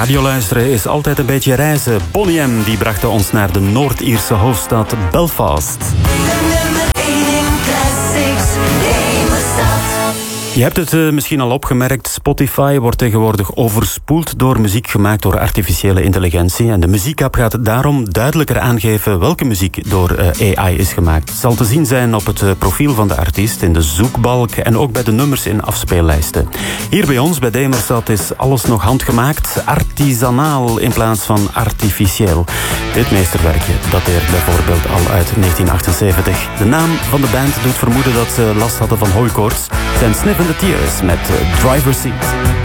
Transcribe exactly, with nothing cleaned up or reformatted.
Radio luisteren is altijd een beetje reizen. Bonnie M die bracht ons naar de Noord-Ierse hoofdstad Belfast. Je hebt het uh, misschien al opgemerkt, Spotify wordt tegenwoordig overspoeld door muziek gemaakt door artificiële intelligentie. En de muziekapp gaat daarom duidelijker aangeven welke muziek door uh, A I is gemaakt. Het zal te zien zijn op het uh, profiel van de artiest, in de zoekbalk en ook bij de nummers in afspeellijsten. Hier bij ons, bij Demerstad, is alles nog handgemaakt, artisanaal in plaats van artificieel. Dit meesterwerkje dateert bijvoorbeeld al uit negentien achtenzeventig. De naam van de band doet vermoeden dat ze last hadden van hooikoorts. Zijn Sniff in the Tears met uh, Driver's Seat.